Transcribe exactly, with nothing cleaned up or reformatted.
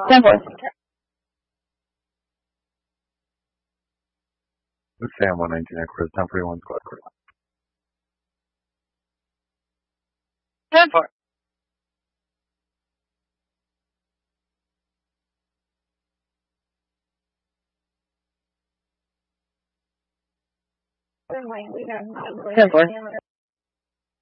ten four. Sam one nineteen Equus, ten forty-one squad crew. ten four. ten four.